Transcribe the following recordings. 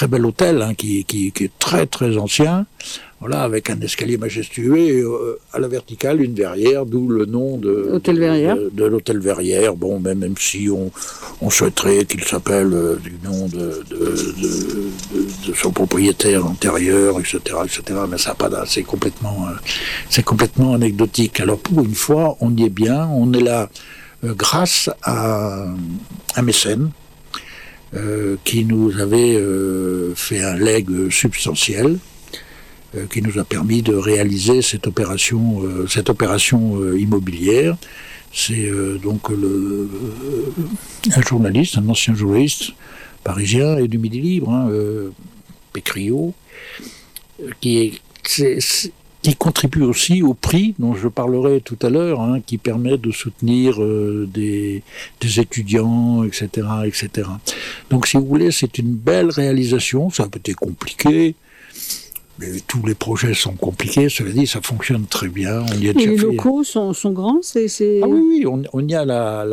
très bel hôtel qui est très très ancien, voilà, avec un escalier majestueux et à la verticale une verrière, d'où le nom de l'hôtel Verrières. Bon, même si on souhaiterait qu'il s'appelle du nom de son propriétaire antérieur, etc., mais ça n'a pas, c'est complètement anecdotique. Alors pour une fois, on y est bien, on est là grâce à un mécène qui nous avait fait un legs substantiel, qui nous a permis de réaliser cette opération immobilière. C'est donc un journaliste, un ancien journaliste parisien et du Midi Libre, Pécriot, qui contribue aussi au prix dont je parlerai tout à l'heure, qui permet de soutenir des étudiants, etc., etc. Donc, si vous voulez, c'est une belle réalisation. Ça a été compliqué, mais tous les projets sont compliqués. Cela dit, ça fonctionne très bien. On y a et les locaux sont grands, Ah oui, on y a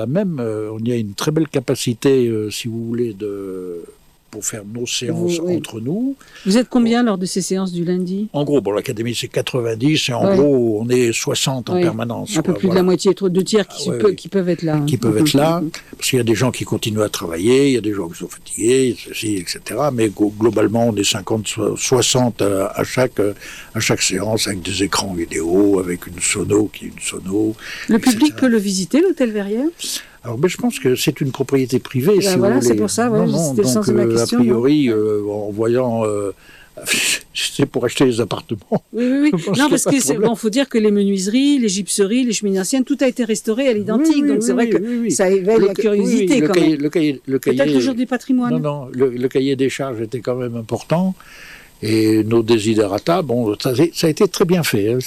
on y a une très belle capacité, si vous voulez, pour faire nos séances entre nous. Vous êtes combien lors de ces séances du lundi? En gros, l'académie c'est 90 et en gros on est 60 en permanence. Un peu plus de la moitié, 2 tiers qui peuvent être là. Qui peuvent être là, parce qu'il y a des gens qui continuent à travailler, il y a des gens qui sont fatigués, etc. Mais globalement on est 60 à chaque séance avec des écrans vidéo, avec une sono qui est une sono. Le public peut le visiter, l'hôtel Verrières? Alors, je pense que c'est une propriété privée, si vous voulez. C'est pour ça, c'était le sens de ma question. A priori, en voyant... c'est pour acheter les appartements. Oui. Non, parce que faut dire que les menuiseries, les gypseries, les cheminées anciennes, tout a été restauré à l'identique. Donc c'est vrai que ça éveille la curiosité quand même. Peut-être le jour du patrimoine. Non, le cahier des charges était quand même important. Et nos desiderata, ça a été très bien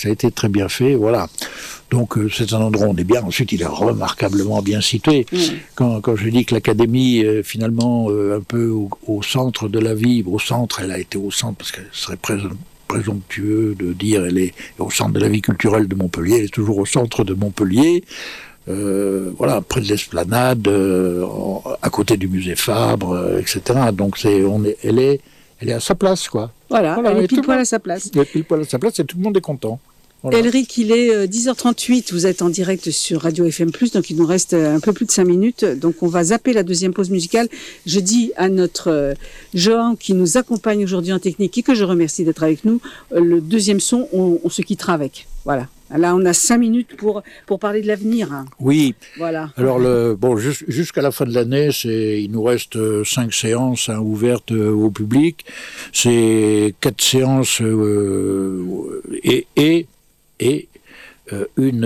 fait, voilà. Donc c'est un endroit où on est bien. Ensuite, il est remarquablement bien situé. Quand je dis que l'académie est finalement un peu au centre de la vie, elle a été au centre parce qu'elle serait présomptueux de dire elle est au centre de la vie culturelle de Montpellier. Elle est toujours au centre de Montpellier. Voilà, près de l'esplanade, à côté du musée Fabre, etc. Donc elle est à sa place, quoi. Voilà, elle est pile poil à sa place. Elle est pile poil à sa place et tout le monde est content. Voilà. Elric, il est 10h38, vous êtes en direct sur Radio FM+, donc il nous reste un peu plus de 5 minutes, donc on va zapper la deuxième pause musicale. Je dis à notre Johan qui nous accompagne aujourd'hui en technique et que je remercie d'être avec nous, le deuxième son, on se quittera avec. Voilà. Là, on a 5 minutes pour parler de l'avenir. Oui. Voilà. Alors, jusqu'à la fin de l'année, il nous reste 5 séances ouvertes au public. C'est 4 séances et une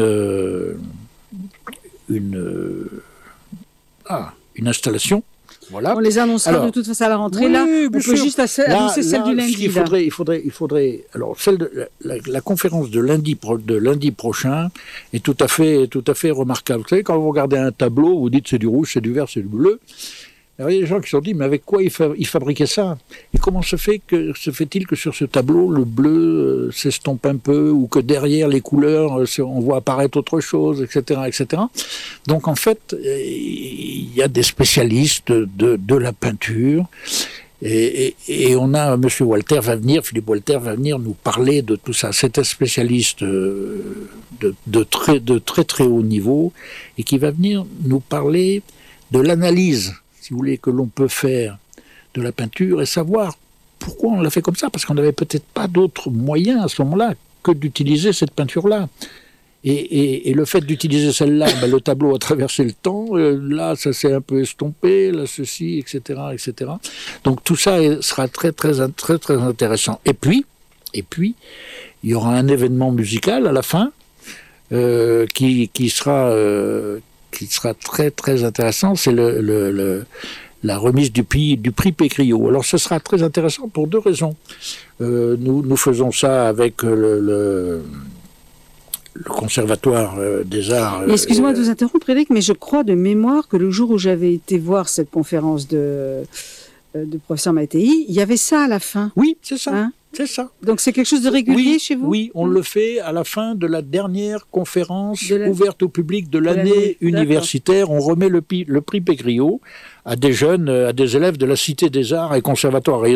installation. Voilà. On les annoncera de toute façon à la rentrée. Là, on peut juste annoncer celle du lundi. Il faudrait. Alors, la conférence de lundi prochain est tout à fait remarquable. Vous savez, quand vous regardez un tableau, vous dites c'est du rouge, c'est du vert, c'est du bleu. Alors, il y a des gens qui se sont dit, mais avec quoi ils fabriquaient ça? Et comment se fait-il que sur ce tableau, le bleu s'estompe un peu, ou que derrière les couleurs, on voit apparaître autre chose, etc., etc. Donc, en fait, il y a des spécialistes de la peinture, et on a Philippe Walter va venir nous parler de tout ça. C'est un spécialiste de très très haut niveau, et qui va venir nous parler de l'analyse, si vous voulez, que l'on peut faire de la peinture et savoir pourquoi on l'a fait comme ça, parce qu'on n'avait peut-être pas d'autres moyens à ce moment-là que d'utiliser cette peinture-là. Et le fait d'utiliser celle-là, le tableau a traversé le temps, là ça s'est un peu estompé, là ceci, etc., etc. Donc tout ça sera très très très très intéressant. Et puis il y aura un événement musical à la fin qui sera très très intéressant, c'est la remise du prix Pécriot. Alors ce sera très intéressant pour 2 raisons. Nous faisons ça avec le Conservatoire des Arts. Excusez-moi de vous interrompre, Eric, mais je crois de mémoire que le jour où j'avais été voir cette conférence de professeur Mattei, il y avait ça à la fin. Oui, c'est ça. C'est ça. Donc c'est quelque chose de régulier chez vous? Oui, on le fait à la fin de la dernière conférence ouverte au public de l'année universitaire. On remet le prix Pécriot à des jeunes, à des élèves de la Cité des Arts et Conservatoire.